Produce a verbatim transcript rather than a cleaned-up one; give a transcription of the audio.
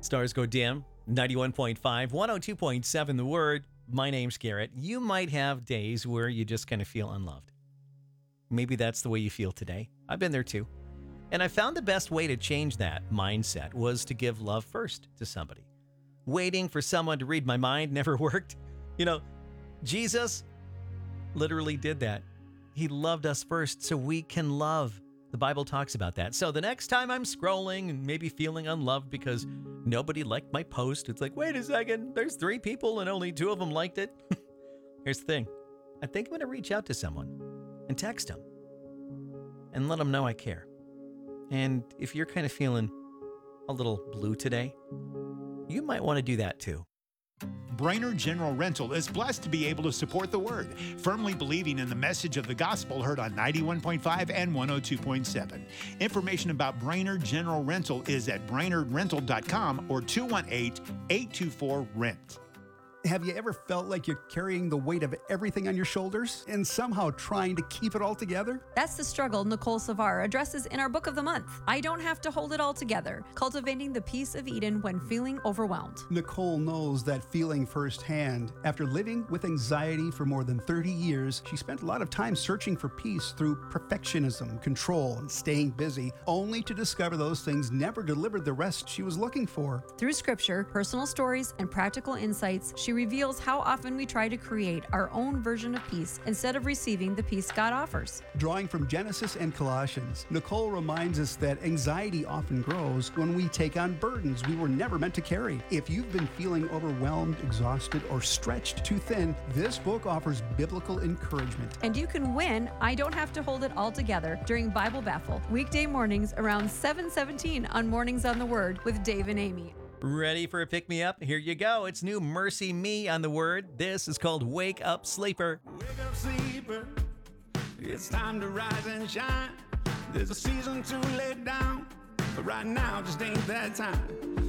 Stars go dim. ninety-one point five, one oh two point seven The Word. My name's Garrett. You might have days where you just kind of feel unloved. Maybe that's the way you feel today. I've been there too. And I found the best way to change that mindset was to give love first to somebody. Waiting for someone to read my mind never worked. You know, Jesus literally did that. He loved us first so we can love. The Bible talks about that. So the next time I'm scrolling and maybe feeling unloved because nobody liked my post, it's like, wait a second, there's three people and only two of them liked it. Here's the thing. I think I'm going to reach out to someone and text them and let them know I care. And if you're kind of feeling a little blue today, you might want to do that too. Brainerd General Rental is blessed to be able to support the Word, firmly believing in the message of the gospel heard on ninety-one point five and one oh two point seven. Information about Brainerd General Rental is at brainerd rental dot com or two one eight, eight two four, rent. Have you ever felt like you're carrying the weight of everything on your shoulders and somehow trying to keep it all together? That's the struggle Nicole Savar addresses in our book of the month. I don't have to hold it all together. Cultivating the peace of Eden when feeling overwhelmed. Nicole knows that feeling firsthand. After living with anxiety for more than thirty years, she spent a lot of time searching for peace through perfectionism, control, and staying busy, only to discover those things never delivered the rest she was looking for. Through scripture, personal stories, and practical insights, she reveals how often we try to create our own version of peace instead of receiving the peace God offers. Drawing from Genesis and Colossians, Nicole reminds us that anxiety often grows when we take on burdens we were never meant to carry. If you've been feeling overwhelmed, exhausted, or stretched too thin, this book offers biblical encouragement. And you can win I Don't Have to Hold It All Together during Bible Baffle, weekday mornings around seven seventeen on Mornings on the Word with Dave and Amy. Ready for a pick-me-up? Here you go. It's new Mercy Me on the Word. This is called Wake Up Sleeper. Wake up, sleeper. It's time to rise and shine. There's a season to lay down, but right now just ain't that time.